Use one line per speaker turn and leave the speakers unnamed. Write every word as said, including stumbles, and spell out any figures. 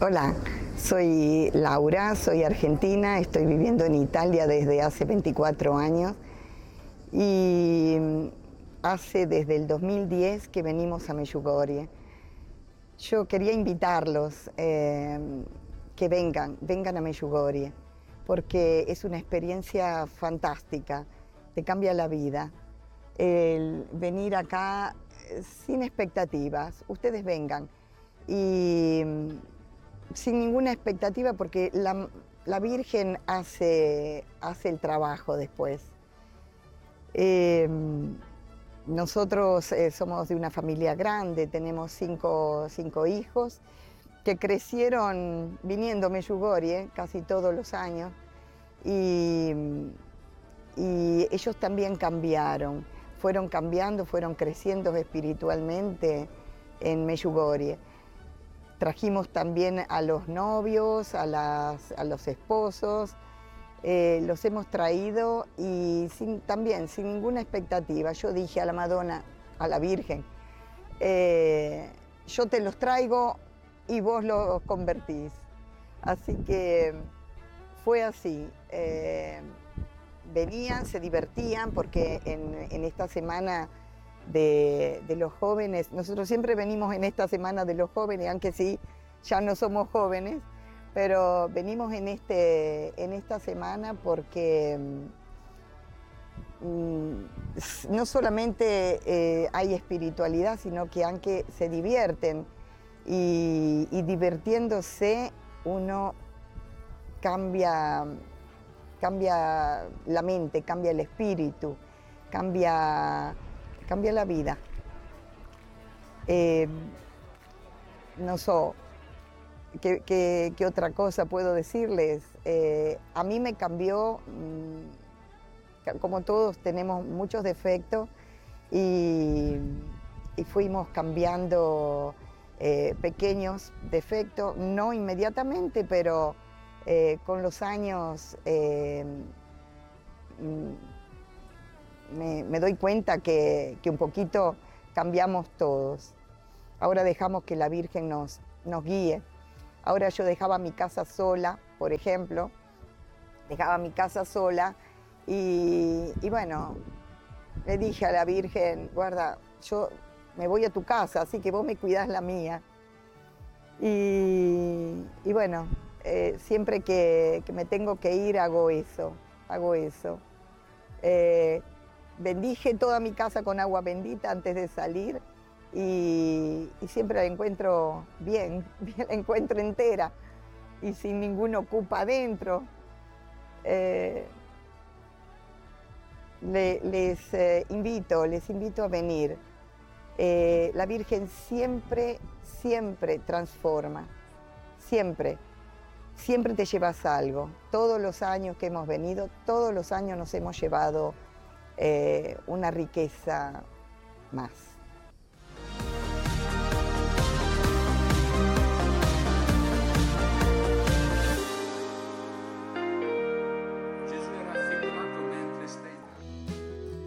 Hola, soy Laura, soy argentina, estoy viviendo en Italia desde hace veinticuatro años y hace desde el dos mil diez que venimos a Medjugorje. Yo quería invitarlos eh, que vengan, vengan a Medjugorje, porque es una experiencia fantástica, te cambia la vida. El venir acá sin expectativas, ustedes vengan y sin ninguna expectativa porque la, la Virgen hace, hace el trabajo después. Eh, nosotros eh, somos de una familia grande, tenemos cinco, cinco hijos que crecieron viniendo a Medjugorje casi todos los años y, y ellos también cambiaron, fueron cambiando, fueron creciendo espiritualmente en Medjugorje. Trajimos también a los novios, a, las, a los esposos, eh, los hemos traído y sin, también sin ninguna expectativa. Yo dije a la Madonna, a la Virgen, eh, yo te los traigo y vos los convertís. Así que fue así. Eh, venían, se divertían porque en, en esta semana De, de los jóvenes, nosotros siempre venimos en esta semana de los jóvenes, aunque sí, ya no somos jóvenes, pero venimos en, este, en esta semana porque mm, no solamente eh, hay espiritualidad, sino que aunque se divierten y, y divirtiéndose uno cambia, cambia la mente, cambia el espíritu, cambia... cambia la vida. Eh, no sé, ¿qué, qué, qué otra cosa puedo decirles? Eh, a mí me cambió, mmm, como todos tenemos muchos defectos y, y fuimos cambiando eh, pequeños defectos, no inmediatamente, pero eh, con los años eh, mmm, Me, me doy cuenta que, que un poquito cambiamos todos. Ahora dejamos que la Virgen nos, nos guíe. Ahora yo dejaba mi casa sola, por ejemplo, dejaba mi casa sola y, y bueno, le dije a la Virgen, guarda, yo me voy a tu casa, así que vos me cuidás la mía. Y, y bueno, eh, siempre que, que me tengo que ir hago eso, hago eso. Eh, Bendije toda mi casa con agua bendita antes de salir y, y siempre la encuentro bien, bien, la encuentro entera y sin ningún ocupa adentro. Eh, le, les eh, invito, les invito a venir. Eh, la Virgen siempre, siempre transforma, siempre, siempre te llevas algo. Todos los años que hemos venido, todos los años nos hemos llevado Eh, una riqueza más.